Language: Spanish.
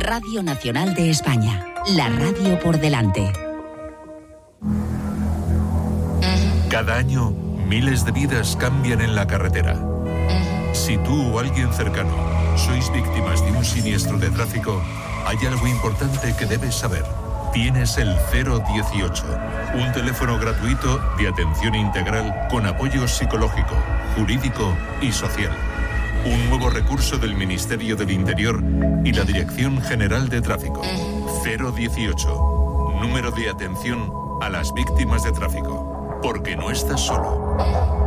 Radio Nacional de España, la radio por delante. Cada año, miles de vidas cambian en la carretera. Si tú o alguien cercano sois víctimas de un siniestro de tráfico, hay algo importante que debes saber. Tienes el 018, un teléfono gratuito de atención integral con apoyo psicológico, jurídico y social. Un nuevo recurso del Ministerio del Interior y la Dirección General de Tráfico. 018, número de atención a las víctimas de tráfico. Porque no estás solo.